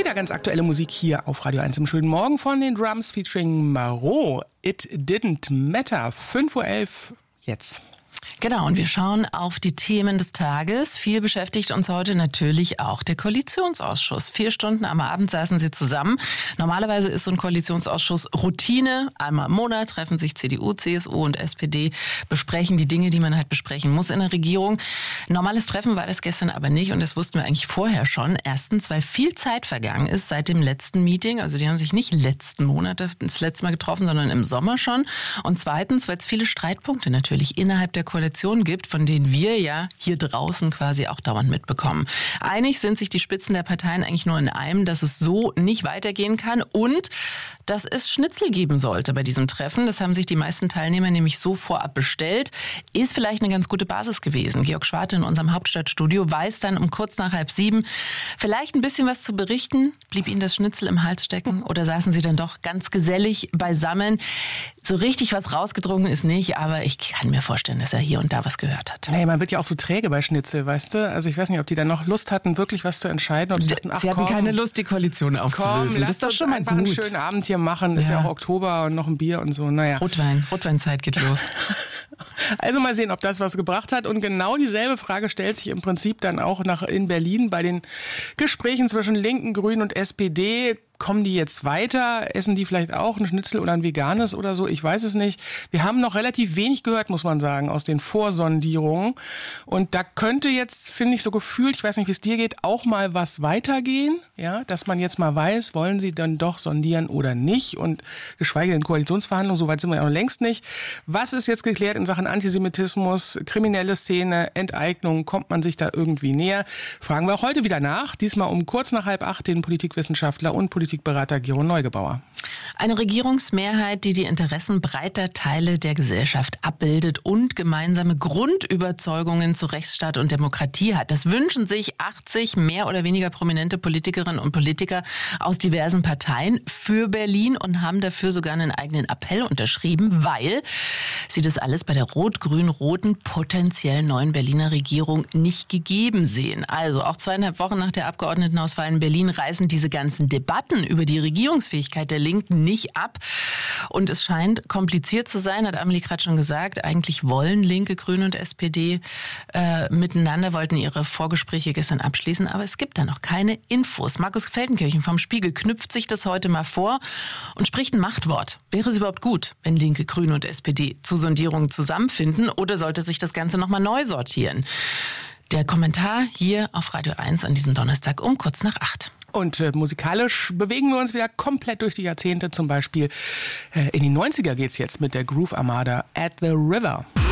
Wieder ganz aktuelle Musik hier auf Radio 1 im schönen Morgen von den Drums featuring Marot. It Didn't Matter. 5:11 Uhr jetzt. Genau, und wir schauen auf die Themen des Tages. Viel beschäftigt uns heute natürlich auch der Koalitionsausschuss. 4 Stunden am Abend saßen sie zusammen. Normalerweise ist so ein Koalitionsausschuss Routine. Einmal im Monat treffen sich CDU, CSU und SPD, besprechen die Dinge, die man halt besprechen muss in der Regierung. Normales Treffen war das gestern aber nicht und das wussten wir eigentlich vorher schon. Erstens, weil viel Zeit vergangen ist seit dem letzten Meeting. Also die haben sich nicht letzten Monat das letzte Mal getroffen, sondern im Sommer schon. Und zweitens, weil es viele Streitpunkte natürlich innerhalb der Koalition gibt, von denen wir ja hier draußen quasi auch dauernd mitbekommen. Einig sind sich die Spitzen der Parteien eigentlich nur in einem, dass es so nicht weitergehen kann und dass es Schnitzel geben sollte bei diesem Treffen. Das haben sich die meisten Teilnehmer nämlich so vorab bestellt. Ist vielleicht eine ganz gute Basis gewesen. Georg Schwarte in unserem Hauptstadtstudio weiß dann um kurz nach 6:30 vielleicht ein bisschen was zu berichten. Blieb Ihnen das Schnitzel im Hals stecken oder saßen Sie dann doch ganz gesellig beisammen? So richtig was rausgedrungen ist nicht, aber ich kann mir vorstellen, dass er hier und da was gehört hat. Nee, man wird ja auch so träge bei Schnitzel, weißt du? Also ich weiß nicht, ob die dann noch Lust hatten, wirklich was zu entscheiden. Ob sie hatten keine Lust, die Koalition aufzulösen. Das ist doch schon mal einfach einen schönen Abend hier machen. Ist ja auch Oktober und noch ein Bier und so. Naja. Rotweinzeit geht los. Also mal sehen, ob das was gebracht hat. Und genau dieselbe Frage stellt sich im Prinzip dann auch in Berlin bei den Gesprächen zwischen Linken, Grünen und SPD. Kommen die jetzt weiter? Essen die vielleicht auch ein Schnitzel oder ein veganes oder so? Ich weiß es nicht. Wir haben noch relativ wenig gehört, muss man sagen, aus den Vorsondierungen. Und da könnte jetzt, finde ich, so gefühlt, ich weiß nicht, wie es dir geht, auch mal was weitergehen. Ja, dass man jetzt mal weiß, wollen sie dann doch sondieren oder nicht? Und geschweige denn Koalitionsverhandlungen, so weit sind wir ja noch längst nicht. Was ist jetzt geklärt in Sachen Antisemitismus, kriminelle Szene, Enteignung? Kommt man sich da irgendwie näher? Fragen wir auch heute wieder nach. Diesmal um kurz nach 7:30 den Politikwissenschaftler und Politikberater Gero Neugebauer. Eine Regierungsmehrheit, die die Interessen breiter Teile der Gesellschaft abbildet und gemeinsame Grundüberzeugungen zu Rechtsstaat und Demokratie hat. Das wünschen sich 80 mehr oder weniger prominente Politikerinnen und Politiker aus diversen Parteien für Berlin und haben dafür sogar einen eigenen Appell unterschrieben, weil sie das alles bei der rot-grün-roten potenziell neuen Berliner Regierung nicht gegeben sehen. Also auch 2,5 Wochen nach der Abgeordnetenauswahl in Berlin reißen diese ganzen Debatten über die Regierungsfähigkeit der Linken nicht ab. Und es scheint kompliziert zu sein, hat Amelie gerade schon gesagt. Eigentlich wollen Linke, Grüne und SPD miteinander, wollten ihre Vorgespräche gestern abschließen, aber es gibt da noch keine Infos. Markus Feldenkirchen vom Spiegel knüpft sich das heute mal vor und spricht ein Machtwort. Wäre es überhaupt gut, wenn Linke, Grüne und SPD zu Sondierungen zusammenfinden oder sollte sich das Ganze nochmal neu sortieren? Der Kommentar hier auf Radio 1 an diesem Donnerstag um kurz nach 8. Und musikalisch bewegen wir uns wieder komplett durch die Jahrzehnte. Zum Beispiel in die 90er geht's jetzt mit der Groove Armada At the River.